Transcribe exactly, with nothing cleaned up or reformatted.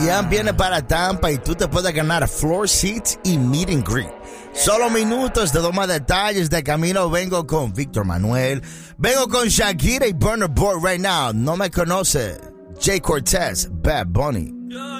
Ian viene para Tampa y tú te puedes ganar floor seats y meet and greet. Solo minutos, te doy más detalles. De camino vengo con Víctor Manuel. Vengo con Shakira y Burna Boy right now. No me conoce. Jay Cortez, Bad Bunny.